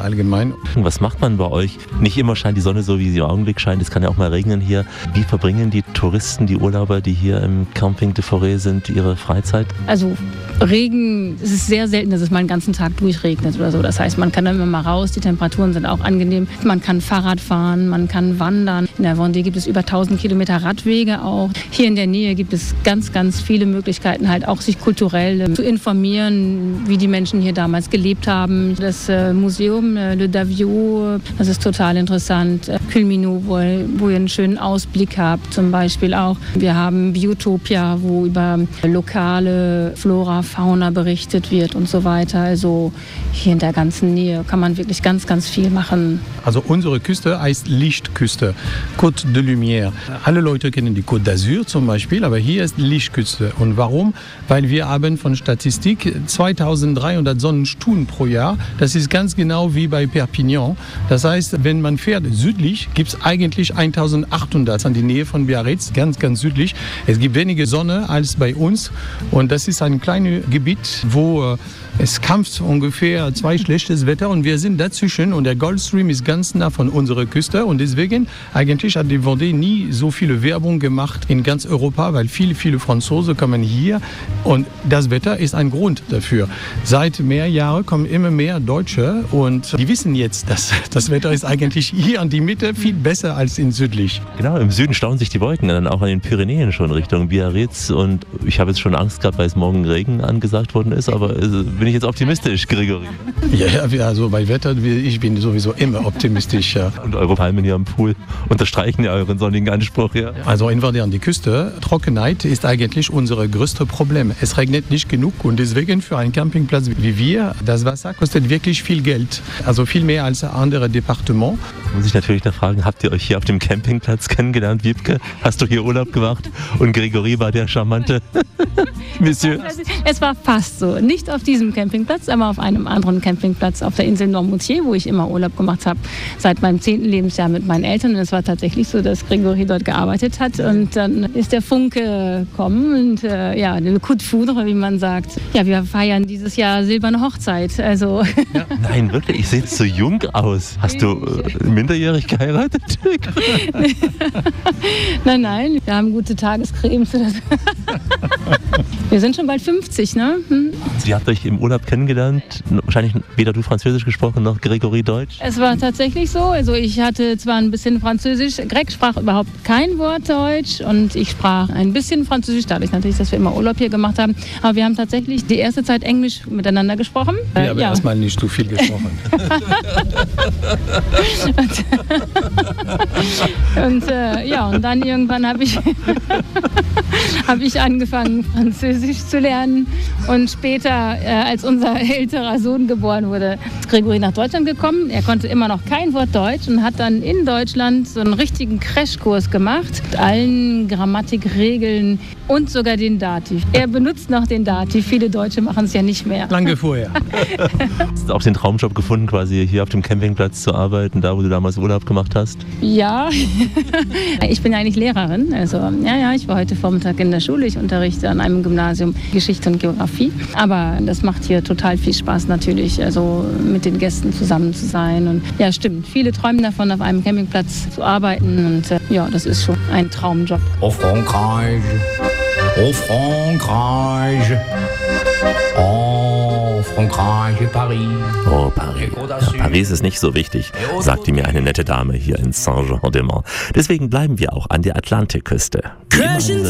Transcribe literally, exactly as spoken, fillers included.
allgemein. Was macht man bei euch? Nicht immer scheint die Sonne so, wie sie im Augenblick scheint. Es kann ja auch mal regnen hier. Wie verbringen die Touristen, die Urlauber, die hier im Camping de Forêt sind, ihre Freizeit? Also Regen, es ist sehr selten, dass es mal einen ganzen Tag durchregnet oder so. Das heißt, man kann dann immer mal raus, die Temperaturen sind auch angenehm. Man kann Fahrrad fahren, man kann wandern. In der Vendée gibt es über tausend Kilometer Radwege auch. Hier in der Nähe gibt es ganz, ganz viele Möglichkeiten, halt auch sich kulturell äh, zu informieren, wie die Menschen hier damals gelebt haben. Das äh, Museum äh, Le Davio, das ist total interessant. Äh, Culminot, wo, wo ihr einen schönen Ausblick habt, zum Beispiel auch. Wir haben Biotopia, wo über lokale Flora, Fauna berichtet wird und so weiter. Also hier in der ganzen Nähe kann man wirklich ganz, ganz viel machen. Also unsere Küste heißt Lichtküste, Côte de Lumière. Alle Leute kennen die Côte d'Azur zum Beispiel, aber hier ist Lichtküste. Und warum? Weil wir haben von Statistik zweitausenddreihundert Sonnenstunden pro Jahr. Das ist ganz genau wie bei Perpignan. Das heißt, wenn man fährt südlich, gibt es eigentlich eintausendachthundert an die Nähe von Biarritz, ganz, ganz südlich. Es gibt weniger Sonne als bei uns und das ist ein kleines Gebiet, wo äh, es kämpft ungefähr zwei schlechtes Wetter und wir sind dazwischen und der Gulfstream ist ganz nah von unserer Küste und deswegen eigentlich hat die Vendée nie so viele Werbung gemacht in ganz Europa, weil viele, viele Franzosen kommen hier und das Wetter ist ein Grund dafür. Seit mehr Jahren kommen immer mehr Deutsche und die wissen jetzt, dass das Wetter ist eigentlich hier in die Mitte viel besser als in südlich. Genau, im Süden stauen sich die Wolken dann auch an den Pyrenäen schon Richtung Biarritz und ich habe jetzt schon Angst gehabt, weil es morgen Regen angesagt worden ist, aber äh, bin ich jetzt optimistisch, Gregory? Ja, ja, also bei Wetter, ich bin sowieso immer optimistisch. Ja. Und eure Palmen hier am Pool unterstreichen ja euren sonnigen Anspruch. Ja. Also in Vendée an die Küste, Trockenheit ist eigentlich unser größtes Problem. Es regnet nicht genug und deswegen für einen Campingplatz wie wir, das Wasser kostet wirklich viel Geld. Also viel mehr als andere Departements. Muss ich natürlich noch fragen, habt ihr euch hier auf dem Campingplatz kennengelernt, Wiebke? Hast du hier Urlaub gemacht? Und Gregory war der charmante Monsieur? Es war fast so. Nicht auf diesem Campingplatz, aber auf einem anderen Campingplatz auf der Insel Noirmoutier, wo ich immer Urlaub gemacht habe, seit meinem zehnten Lebensjahr mit meinen Eltern. Und es war tatsächlich so, dass Gregory dort gearbeitet hat. Und dann ist der Funke gekommen und äh, ja, le coup de foudre, wie man sagt. Ja, wir feiern dieses Jahr silberne Hochzeit. Also ja. Nein, wirklich, ich sehe so jung aus. Hast du äh, minderjährig geheiratet? Nein, nein, wir haben gute Tagescremes. Wir sind schon bald fünfzig, ne? Hm? Sie habt euch im Urlaub kennengelernt, wahrscheinlich weder du Französisch gesprochen noch Gregory Deutsch? Es war tatsächlich so, also ich hatte zwar ein bisschen Französisch, Greg sprach überhaupt kein Wort Deutsch und ich sprach ein bisschen Französisch, dadurch natürlich, dass wir immer Urlaub hier gemacht haben, aber wir haben tatsächlich die erste Zeit Englisch miteinander gesprochen. Ja, aber ja. Erstmal nicht so viel gesprochen. und und äh, ja, und dann irgendwann habe ich, hab ich angefangen, Französisch zu lernen und später, äh, als unser älterer Sohn geboren wurde, ist Gregory nach Deutschland gekommen. Er konnte immer noch kein Wort Deutsch und hat dann in Deutschland so einen richtigen Crashkurs gemacht mit allen Grammatikregeln und sogar den Dativ. Er benutzt noch den Dativ. Viele Deutsche machen es ja nicht mehr. Lange vorher. Hast du auch den Traumjob gefunden, quasi hier auf dem Campingplatz zu arbeiten, da wo du damals Urlaub gemacht hast? Ja, ich bin eigentlich Lehrerin. Also ja, ja, ich war heute Vormittag in der Schule. Ich unterrichte an einem Gymnasium Geschichte und Geografie. Aber das macht hier total viel Spaß natürlich, also mit den Gästen zusammen zu sein. Und ja, stimmt, viele träumen davon, auf einem Campingplatz zu arbeiten. Und äh, ja, das ist schon ein Traumjob. Au Frankreich, au Frankreich, oh Frankreich, Paris. Oh, Paris. Ja, Paris ist nicht so wichtig, sagte mir eine nette Dame hier in Saint-Jean-de-Monts. Deswegen bleiben wir auch an der Atlantikküste.